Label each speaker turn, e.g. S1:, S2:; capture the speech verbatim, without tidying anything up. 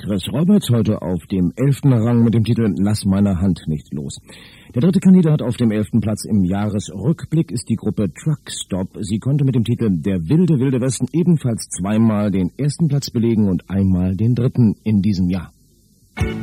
S1: Chris Roberts heute auf dem elften Rang mit dem Titel Lass meine Hand nicht los. Der dritte Kandidat auf dem elften Platz im Jahresrückblick ist die Gruppe Truckstop. Sie konnte mit dem Titel Der wilde, wilde Westen ebenfalls zweimal den ersten Platz belegen und einmal den dritten in diesem Jahr.